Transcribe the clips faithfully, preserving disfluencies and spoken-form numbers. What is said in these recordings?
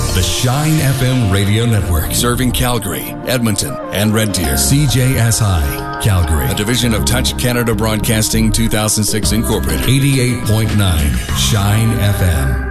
The Shine F M radio network, serving Calgary, Edmonton, and Red Deer. C J S I, Calgary, a division of Touch Canada Broadcasting two thousand six Incorporated. eighty-eight point nine, Shine F M.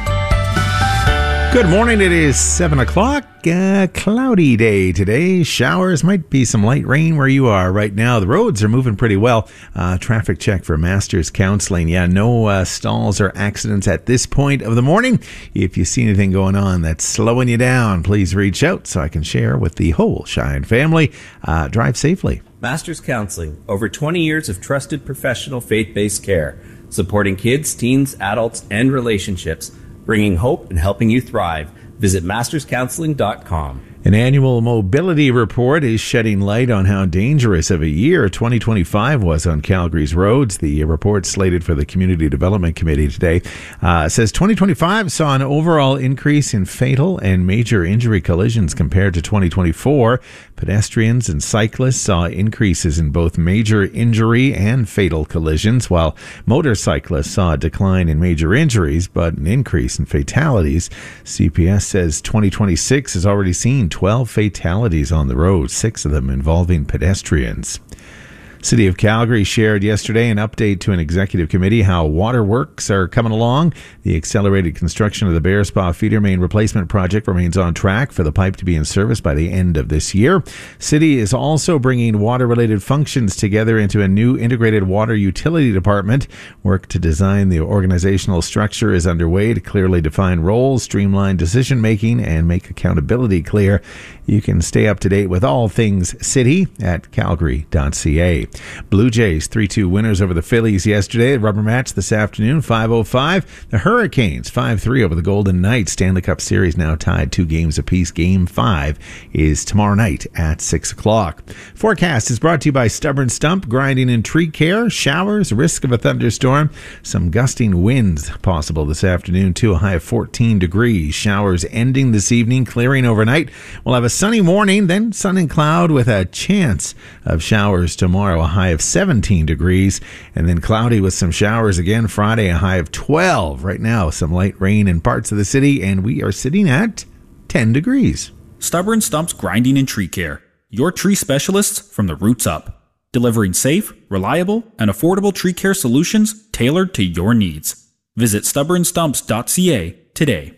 Good morning. It is seven o'clock. Uh, cloudy day today. Showers, might be some light rain where you are right now. The roads are moving pretty well. Uh, traffic check for Masters Counseling. Yeah, no uh, stalls or accidents at this point of the morning. If you see anything going on that's slowing you down, please reach out so I can share with the whole Shine family. Uh, drive safely. Masters Counseling. Over twenty years of trusted professional faith-based care. Supporting kids, teens, adults, and relationships. Bringing hope and helping you thrive. Visit masters counseling dot com. An annual mobility report is shedding light on how dangerous of a year twenty twenty-five was on Calgary's roads. The report, slated for the Community Development Committee today, uh, says twenty twenty-five saw an overall increase in fatal and major injury collisions compared to twenty twenty-four. Pedestrians and cyclists saw increases in both major injury and fatal collisions, while motorcyclists saw a decline in major injuries but an increase in fatalities. C P S says twenty twenty-six has already seen twelve fatalities on the road, six of them involving pedestrians. City of Calgary shared yesterday an update to an executive committee how waterworks are coming along. The accelerated construction of the Bearspaw feeder main replacement project remains on track for the pipe to be in service by the end of this year. City is also bringing water-related functions together into a new integrated water utility department. Work to design the organizational structure is underway to clearly define roles, streamline decision-making, and make accountability clear. You can stay up to date with all things City at calgary dot c a. Blue Jays three two winners over the Phillies yesterday. The rubber match this afternoon, five oh five. The Hurricanes five three over the Golden Knights. Stanley Cup Series now tied two games apiece. Game five is tomorrow night at six o'clock. Forecast is brought to you by Stubborn Stump, grinding and tree care, showers, risk of a thunderstorm, some gusting winds possible this afternoon to a high of fourteen degrees. Showers ending this evening, clearing overnight. We'll have a sunny morning, then sun and cloud with a chance of showers tomorrow, a high of seventeen degrees, and then cloudy with some showers again Friday, a high of twelve. Right now, some light rain in parts of the city, and we are sitting at ten degrees. Stubborn Stump's Grinding and Tree Care. Your tree specialists from the roots up. Delivering safe, reliable, and affordable tree care solutions tailored to your needs. Visit stubborn stumps dot c a today.